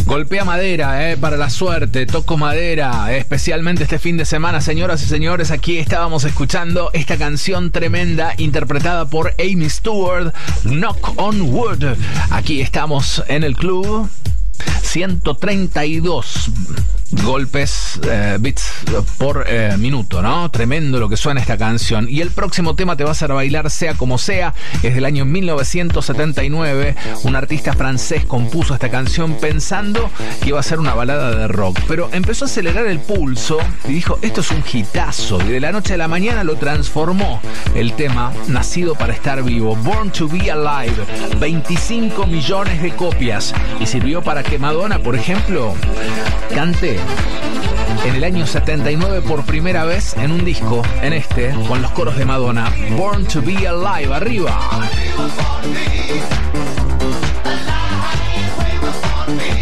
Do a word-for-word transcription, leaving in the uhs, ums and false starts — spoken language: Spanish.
Golpea madera, eh, para la suerte, toco madera, eh, especialmente este fin de semana, señoras y señores. Aquí estábamos escuchando esta canción tremenda interpretada por Amy Stewart, Knock on Wood. Aquí estamos en el club. ciento treinta y dos golpes, eh, bits por eh, minuto, ¿no? Tremendo lo que suena esta canción. Y el próximo tema te va a hacer bailar sea como sea. Es del año mil novecientos setenta y nueve. Un artista francés compuso esta canción pensando que iba a ser una balada de rock, pero empezó a acelerar el pulso y dijo, esto es un hitazo. Y de la noche a la mañana lo transformó. El tema, nacido para estar vivo, Born to be Alive, veinticinco millones de copias. Y sirvió para que Madonna, por ejemplo, cante en el año setenta y nueve por primera vez en un disco, en este, con los coros de Madonna, Born to be Alive, arriba. Alive, way before me.